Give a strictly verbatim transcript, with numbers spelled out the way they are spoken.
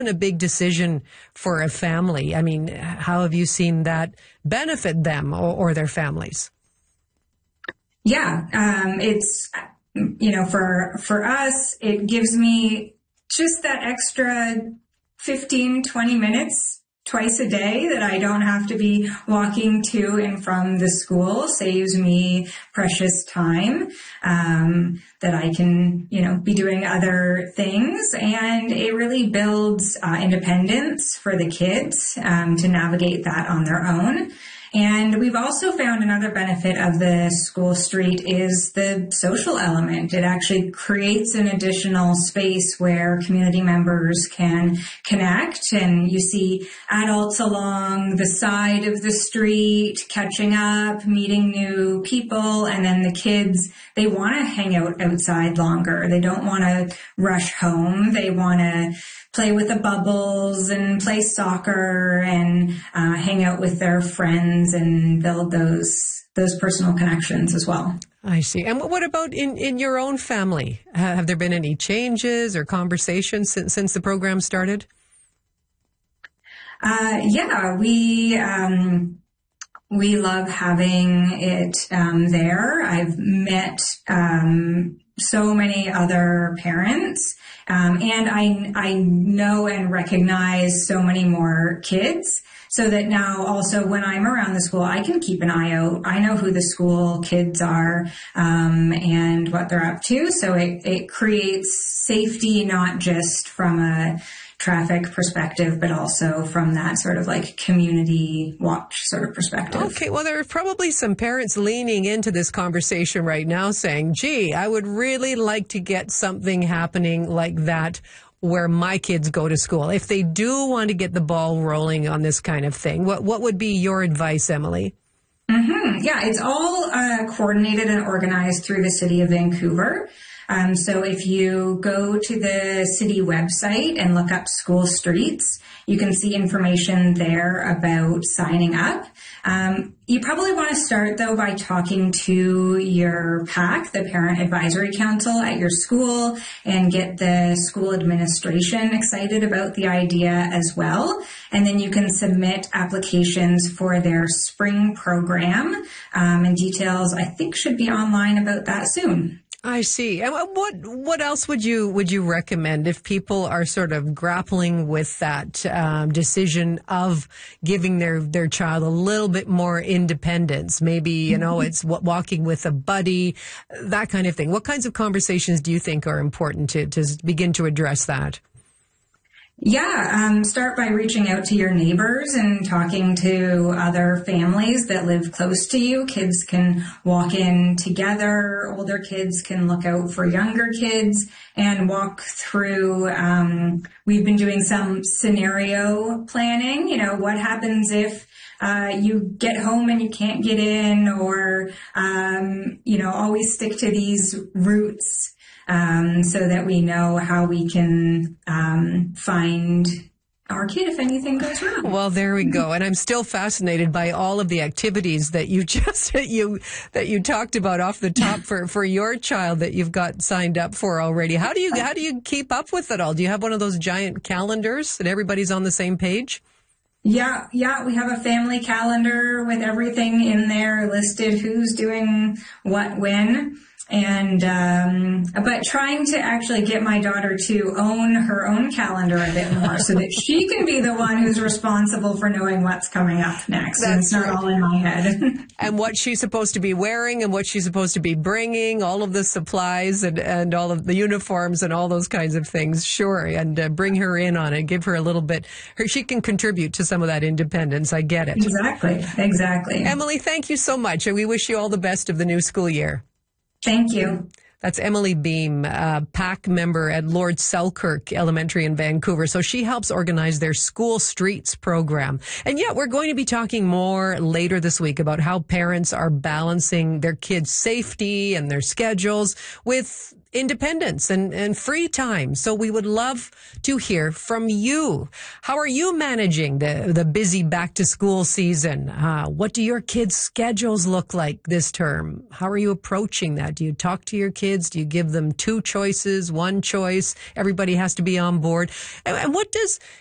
been a big decision for a family. I mean, how have you seen that benefit them or, or their families? Yeah, um, it's, you know, for, for us, it gives me just that extra fifteen, twenty minutes twice a day that I don't have to be walking to and from the school. Saves me precious time, um, that I can, you know, be doing other things. And it really builds uh, independence for the kids, um, to navigate that on their own. And we've also found another benefit of the school street is the social element. It actually creates an additional space where community members can connect, and you see adults along the side of the street catching up, meeting new people, and then the kids, they want to hang out outside longer. They don't want to rush home. They want to play with the bubbles and play soccer and uh, hang out with their friends and build those those personal connections as well. I see. And what about in, in your own family? Have there been any changes or conversations since, since the program started? Uh, yeah, we um, we love having it um, there. I've met um, so many other parents. Um, and I, I know and recognize so many more kids, so that now also when I'm around the school, I can keep an eye out. I know who the school kids are, um, and what they're up to. So it, it creates safety, not just from a traffic perspective, but also from that sort of like community watch sort of perspective. Okay, well, there are probably some parents leaning into this conversation right now saying, gee, I would really like to get something happening like that where my kids go to school. If they do want to get the ball rolling on this kind of thing, what, what would be your advice, Emily? Mm-hmm. Yeah, it's all uh, coordinated and organized through the City of Vancouver. Um, so if you go to the city website and look up school streets, you can see information there about signing up. Um, you probably want to start, though, by talking to your P A C, the Parent Advisory Council at your school, and get the school administration excited about the idea as well. And then you can submit applications for their spring program. Um, and details, I think, should be online about that soon. I see. And what what else would you would you recommend if people are sort of grappling with that um, decision of giving their their child a little bit more independence? Maybe, you know, it's walking with a buddy, that kind of thing. What kinds of conversations do you think are important to to begin to address that? Yeah, um, start by reaching out to your neighbors and talking to other families that live close to you. Kids can walk in together. Older kids can look out for younger kids and walk through. Um, we've been doing some scenario planning. You know, what happens if Uh, you get home and you can't get in, or, um, you know, always stick to these routes, um, so that we know how we can, um, find our kid if anything goes wrong. Well, there we go. And I'm still fascinated by all of the activities that you just, that you, that you talked about off the top for, for your child that you've got signed up for already. How do you, how do you keep up with it all? Do you have one of those giant calendars that everybody's on the same page? Yeah, yeah, we have a family calendar with everything in there listed, who's doing what when. And, um, but trying to actually get my daughter to own her own calendar a bit more so that she can be the one who's responsible for knowing what's coming up next. That's and it's not right. all in my head. And what she's supposed to be wearing and what she's supposed to be bringing, all of the supplies and, and all of the uniforms and all those kinds of things. Sure. And uh, bring her in on it. Give her a little bit. Her, she can contribute to some of that independence. I get it. Exactly. Exactly. Emily, thank you so much. And we wish you all the best of the new school year. Thank you. That's Emily Beam, a P A C member at Lord Selkirk Elementary in Vancouver. So she helps organize their School Streets program. And yeah, we're going to be talking more later this week about how parents are balancing their kids' safety and their schedules with independence and, and free time. So we would love to hear from you. How are you managing the, the busy back to school season? Uh, what do your kids' schedules look like this term? How are you approaching that? Do you talk to your kids? Do you give them two choices, one choice? Everybody has to be on board. And, and what does